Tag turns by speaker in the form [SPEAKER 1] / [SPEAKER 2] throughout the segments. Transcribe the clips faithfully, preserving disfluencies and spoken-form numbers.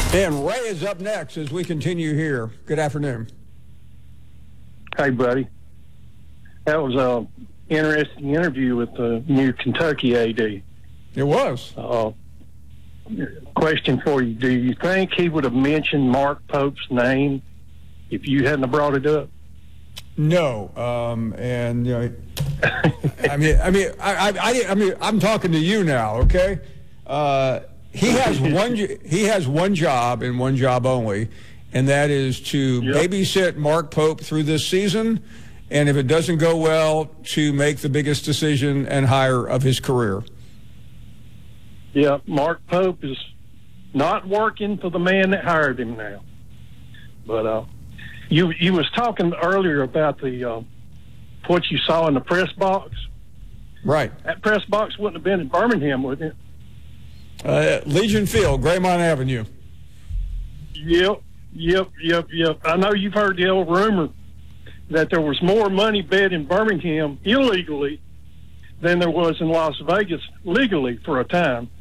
[SPEAKER 1] And Ray is up next as we continue here. Good afternoon.
[SPEAKER 2] Hey, buddy. That was a interesting interview with the new Kentucky A D.
[SPEAKER 1] It was.
[SPEAKER 2] Uh, question for you. Do you think he would have mentioned Mark Pope's name if you hadn't have brought it up?
[SPEAKER 1] No. Um, and, you know, I mean, I mean, I, I, I mean, I'm talking to you now, okay? Uh, he has one, he has one job and one job only, and that is to
[SPEAKER 2] yep.
[SPEAKER 1] babysit Mark Pope through this season, and if it doesn't go well, to make the biggest decision and hire of his career.
[SPEAKER 2] Yeah, Mark Pope is not working for the man that hired him now. But uh, you you was talking earlier about the uh, what you saw in the press box.
[SPEAKER 1] Right.
[SPEAKER 2] That press box wouldn't have been in Birmingham, would it?
[SPEAKER 1] Uh, Legion Field, Graymont Avenue.
[SPEAKER 2] Yep, yep, yep, yep. I know you've heard the old rumor that there was more money bet in Birmingham illegally than there was in Las Vegas legally for a time.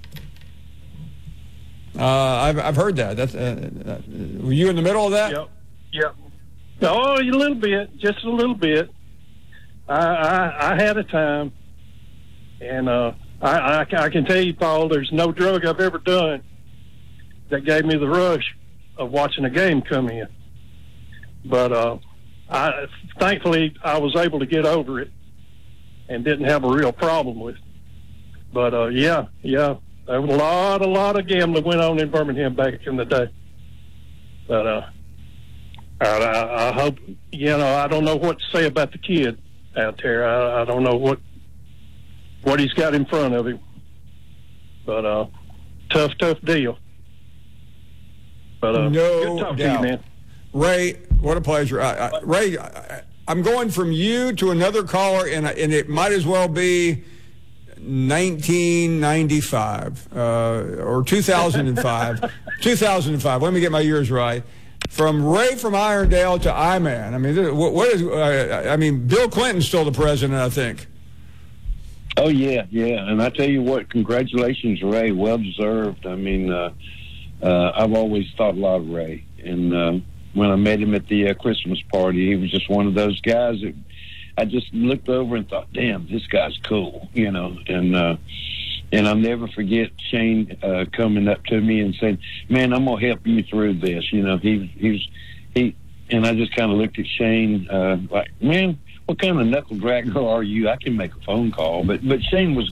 [SPEAKER 1] Uh, I've I've heard that. That's uh, uh, were you in the middle of that?
[SPEAKER 2] Yep, yep. Oh, a little bit, just a little bit. I I, I had a time, and uh, I, I I can tell you, Paul, there's no drug I've ever done that gave me the rush of watching a game come in. But uh, I thankfully I was able to get over it and didn't have a real problem with it. But uh, yeah, yeah. There was a lot, a lot of gambling went on in Birmingham back in the day. But uh, I, I hope, you know, I don't know what to say about the kid out there. I, I don't know what what he's got in front of him. But uh, tough, tough deal. But uh,
[SPEAKER 1] no
[SPEAKER 2] good talking
[SPEAKER 1] doubt.
[SPEAKER 2] to you, man.
[SPEAKER 1] Ray, what a pleasure. I, I, Ray, I, I'm going from you to another caller, and and it might as well be nineteen ninety-five uh, or two thousand five. two thousand five. Let me get my years right. From Ray from Irondale to I-Man. I mean, what, what is? Uh, I mean, Bill Clinton's still the president, I think.
[SPEAKER 3] Oh yeah, yeah. And I tell you what, congratulations, Ray. Well deserved. I mean, uh, uh, I've always thought a lot of Ray, and uh, when I met him at the uh, Christmas party, he was just one of those guys that I just looked over and thought, damn, this guy's cool, you know. And uh, and I'll never forget Shane uh, coming up to me and saying, man, I'm going to help you through this. You know, he, he was, he, and I just kind of looked at Shane uh, like, man, what kind of knuckle dragger are you? I can make a phone call. But, but Shane was